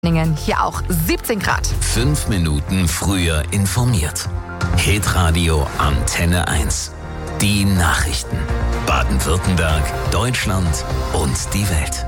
Hier auch 17 Grad. 5 Minuten früher informiert. Hitradio Antenne 1. Die Nachrichten. Baden-Württemberg, Deutschland und die Welt.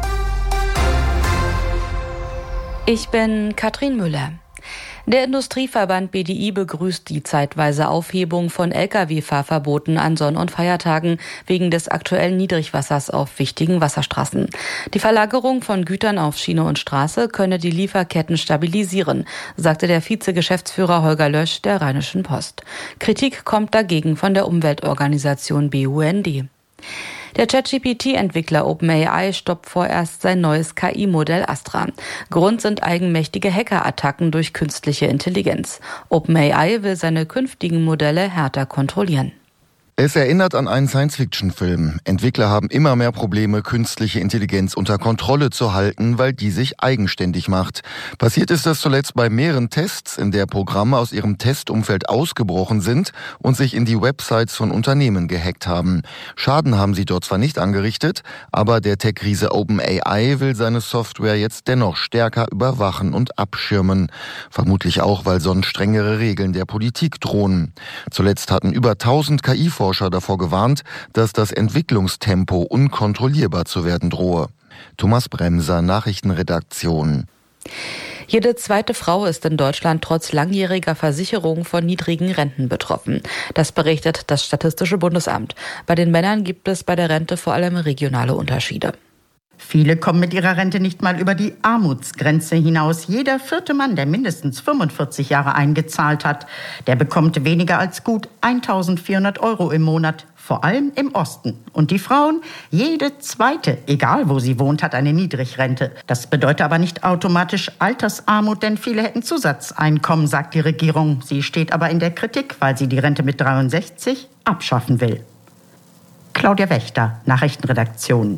Ich bin Katrin Müller. Der Industrieverband BDI begrüßt die zeitweise Aufhebung von Lkw-Fahrverboten an Sonn- und Feiertagen wegen des aktuellen Niedrigwassers auf wichtigen Wasserstraßen. Die Verlagerung von Gütern auf Schiene und Straße könne die Lieferketten stabilisieren, sagte der Vizegeschäftsführer Holger Lösch der Rheinischen Post. Kritik kommt dagegen von der Umweltorganisation BUND. Der ChatGPT-Entwickler OpenAI stoppt vorerst sein neues KI-Modell Astra. Grund sind eigenmächtige Hackerattacken durch künstliche Intelligenz. OpenAI will seine künftigen Modelle härter kontrollieren. Es erinnert an einen Science-Fiction-Film. Entwickler haben immer mehr Probleme, künstliche Intelligenz unter Kontrolle zu halten, weil die sich eigenständig macht. Passiert ist das zuletzt bei mehreren Tests, in der Programme aus ihrem Testumfeld ausgebrochen sind und sich in die Websites von Unternehmen gehackt haben. Schaden haben sie dort zwar nicht angerichtet, aber der Tech-Riese OpenAI will seine Software jetzt dennoch stärker überwachen und abschirmen. Vermutlich auch, weil sonst strengere Regeln der Politik drohen. Zuletzt hatten über 1000 KI-Forscher davor gewarnt, dass das Entwicklungstempo unkontrollierbar zu werden drohe. Thomas Bremser, Nachrichtenredaktion. Jede zweite Frau ist in Deutschland trotz langjähriger Versicherung von niedrigen Renten betroffen. Das berichtet das Statistische Bundesamt. Bei den Männern gibt es bei der Rente vor allem regionale Unterschiede. Viele kommen mit ihrer Rente nicht mal über die Armutsgrenze hinaus. Jeder vierte Mann, der mindestens 45 Jahre eingezahlt hat, der bekommt weniger als gut 1.400 € im Monat, vor allem im Osten. Und die Frauen, jede zweite, egal wo sie wohnt, hat eine Niedrigrente. Das bedeutet aber nicht automatisch Altersarmut, denn viele hätten Zusatzeinkommen, sagt die Regierung. Sie steht aber in der Kritik, weil sie die Rente mit 63 abschaffen will. Claudia Wächter, Nachrichtenredaktion.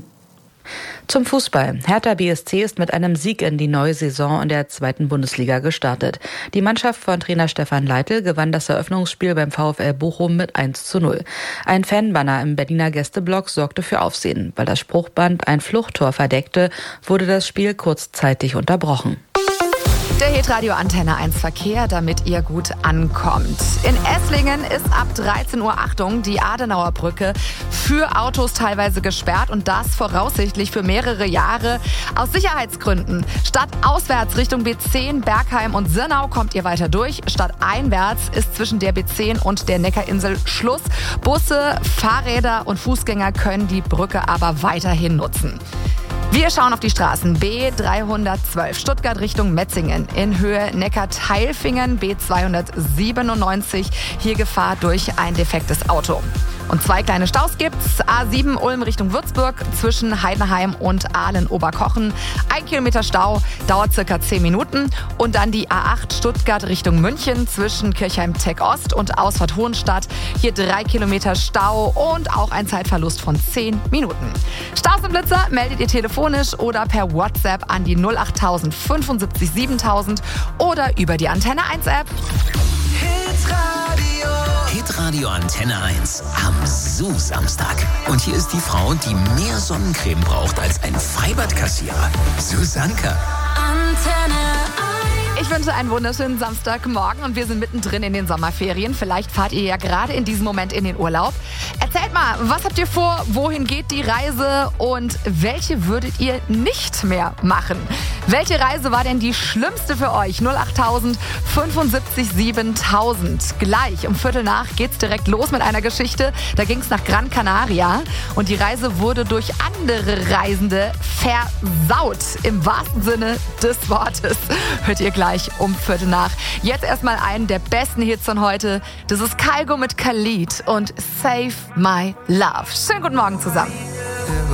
Zum Fußball. Hertha BSC ist mit einem Sieg in die neue Saison in der 2. Bundesliga gestartet. Die Mannschaft von Trainer Stefan Leitl gewann das Eröffnungsspiel beim VfL Bochum mit 1:0. Ein Fanbanner im Berliner Gästeblock sorgte für Aufsehen. Weil das Spruchband ein Fluchttor verdeckte, wurde das Spiel kurzzeitig unterbrochen. Der Hitradio Antenne 1 Verkehr, damit ihr gut ankommt. In Esslingen ist ab 13 Uhr, Achtung, die Adenauer Brücke für Autos teilweise gesperrt und das voraussichtlich für mehrere Jahre aus Sicherheitsgründen. Stadtauswärts Richtung B10, Bergheim und Sirnau kommt ihr weiter durch. Stadteinwärts ist zwischen der B10 und der Neckarinsel Schluss. Busse, Fahrräder und Fußgänger können die Brücke aber weiterhin nutzen. Wir schauen auf die Straßen. B312 Stuttgart Richtung Metzingen in Höhe Neckar-Teilfingen, B297 hier Gefahr durch ein defektes Auto. Und 2 kleine Staus gibt's. A7 Ulm Richtung Würzburg zwischen Heidenheim und Aalen-Oberkochen. 1 Kilometer Stau, dauert circa 10 Minuten. Und dann die A8 Stuttgart Richtung München zwischen Kirchheim-Tech Ost und Ausfahrt Hohenstadt. Hier 3 Kilometer Stau und auch ein Zeitverlust von 10 Minuten. Staus und Blitzer meldet ihr telefonisch oder per WhatsApp an die 08000 75 7000 oder über die Antenne 1 App. Hitradio Antenne 1 am Samstag. Und hier ist die Frau, die mehr Sonnencreme braucht als ein Freibadkassierer. Susanka. Antenne 1. Ich wünsche einen wunderschönen Samstagmorgen und wir sind mittendrin in den Sommerferien. Vielleicht fahrt ihr ja gerade in diesem Moment in den Urlaub. Erzählt mal, was habt ihr vor? Wohin geht die Reise? Und welche würdet ihr nicht mehr machen? Welche Reise war denn die schlimmste für euch? 08000 75 7000. Gleich um 7:15 geht's direkt los mit einer Geschichte. Da ging's nach Gran Canaria und die Reise wurde durch andere Reisende versaut. Im wahrsten Sinne des Wortes. Hört ihr gleich um 7:15. Jetzt erstmal einen der besten Hits von heute. Das ist Kygo mit Khalid und Save My Love. Schönen guten Morgen zusammen.